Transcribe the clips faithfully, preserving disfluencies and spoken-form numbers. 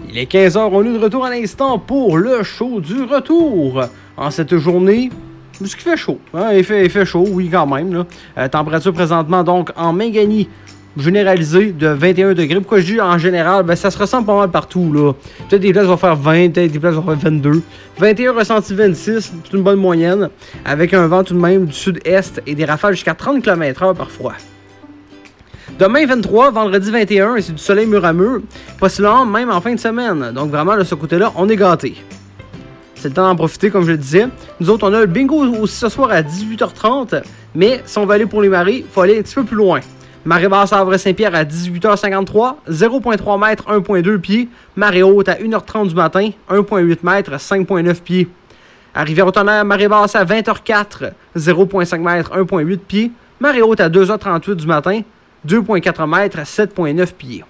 Il est quinze heures, on est de retour à l'instant pour le show du retour. En cette journée, ce qui fait chaud. Hein? Il, fait, il fait chaud, oui, quand même. Là. Euh, température présentement, donc, en Mangani, généralisée de vingt et un degrés. Pourquoi je dis en général? Ben, ça se ressemble pas mal partout. Là. Peut-être des places vont faire vingt, peut-être des places vont faire vingt-deux. vingt et un ressenti vingt-six, c'est une bonne moyenne. Avec un vent tout de même du sud-est et des rafales jusqu'à trente kilomètres heure parfois. Demain vingt-trois, vendredi vingt et un, et c'est du soleil mur à mur. Pas si lent, même en fin de semaine. Donc vraiment, de ce côté-là, on est gâtés. C'est le temps d'en profiter, comme je le disais. Nous autres, on a le bingo aussi ce soir à dix-huit heures trente. Mais si on veut aller pour les marées, il faut aller un petit peu plus loin. Marée basse à Havre-Saint-Pierre à dix-huit heures cinquante-trois, zéro virgule trois mètres, un virgule deux pieds. Marée haute à une heure trente du matin, un virgule huit mètres, cinq virgule neuf pieds. À Rivière-au-Tonnerre, marée basse à vingt heures quatre, zéro virgule cinq mètres, un virgule huit pieds. Marée haute à deux heures trente-huit du matin, deux virgule quatre mètres, sept virgule neuf pieds.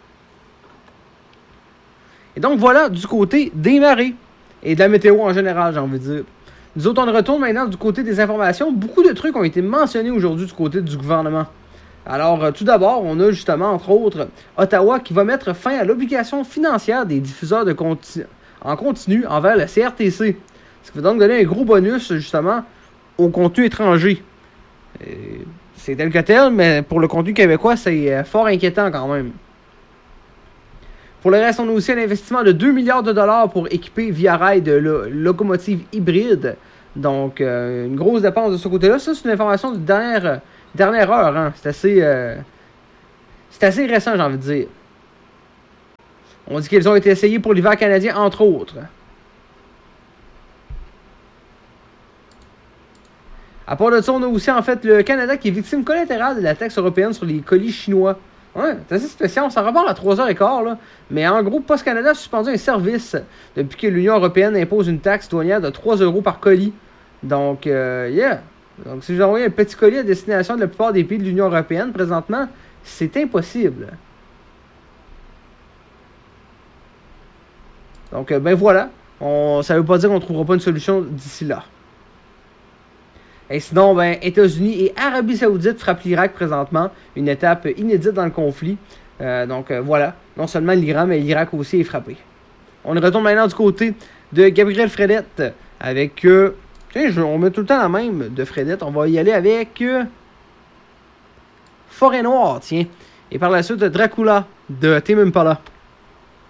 Et donc voilà du côté des marées et de la météo en général, j'ai envie de dire. Nous autres, on retourne maintenant du côté des informations. Beaucoup de trucs ont été mentionnés aujourd'hui du côté du gouvernement. Alors, euh, tout d'abord, on a justement, entre autres, Ottawa qui va mettre fin à l'obligation financière des diffuseurs de conti- en continu envers le C R T C. Ce qui va donc donner un gros bonus, justement, au contenu étranger. Et c'est tel que tel, mais pour le contenu québécois, c'est euh, fort inquiétant quand même. Pour le reste, on a aussi un investissement de deux milliards de dollars pour équiper Via Rail de lo- locomotives hybrides. Donc, euh, une grosse dépense de ce côté-là. Ça, c'est une information de dernière, dernière heure. Hein. C'est assez, euh, c'est assez récent, j'ai envie de dire. On dit qu'ils ont été essayés pour l'hiver canadien, entre autres. À part de ça, on a aussi en fait le Canada qui est victime collatérale de la taxe européenne sur les colis chinois. Ouais, c'est assez spécial. Ça rapporte à trois heures quinze, là. Mais en gros, Post Canada a suspendu un service depuis que l'Union européenne impose une taxe douanière de trois euros par colis. Donc, euh, yeah. Donc, si vous envoyez un petit colis à destination de la plupart des pays de l'Union européenne, présentement, c'est impossible. Donc, euh, ben voilà. On, ça veut pas dire qu'on ne trouvera pas une solution d'ici là. Et sinon, ben, États-Unis et Arabie Saoudite frappent l'Irak présentement, une étape inédite dans le conflit. Euh, donc euh, voilà, non seulement l'Iran, mais l'Irak aussi est frappé. On retourne maintenant du côté de Gabriel Fredette avec... Euh, tiens, je, on met tout le temps la même de Fredette. On va y aller avec... Euh, Forêt Noire, tiens. Et par la suite, Dracula de Tame Impala.